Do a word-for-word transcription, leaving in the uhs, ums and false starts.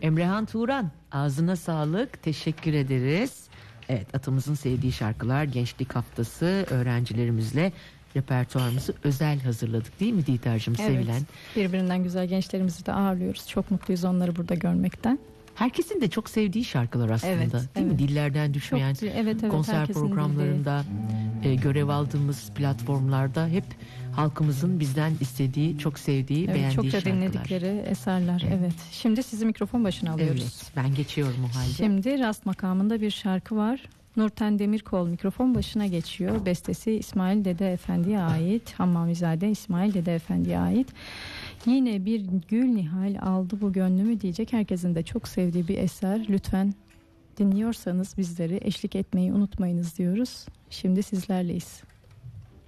Emrehan Turan, ağzına sağlık, teşekkür ederiz. Evet, atamızın sevdiği şarkılar, Gençlik Haftası öğrencilerimizle repertuarımızı özel hazırladık değil mi Didacığım, evet, sevilen? Birbirinden güzel gençlerimizi de ağırlıyoruz. Çok mutluyuz onları burada görmekten. Herkesin de çok sevdiği şarkılar aslında, evet, değil evet. mi? Dillerden düşmeyen, çok, evet, evet, konser programlarında, e, görev aldığımız platformlarda hep halkımızın bizden istediği, çok sevdiği, evet, beğendiği çokça şarkılar. dinledikleri eserler. Evet. evet. Şimdi sizi mikrofon başına alıyoruz. Evet, ben geçiyorum o halde. Şimdi Rast makamında bir şarkı var. Nurten Demirkol mikrofon başına geçiyor. Bestesi İsmail Dede Efendi'ye ait. Hammamizade İsmail Dede Efendi'ye ait. Yine bir gül nihal aldı bu gönlümü diyecek herkesin de çok sevdiği bir eser. Lütfen dinliyorsanız bizleri eşlik etmeyi unutmayınız diyoruz. Şimdi sizlerleyiz.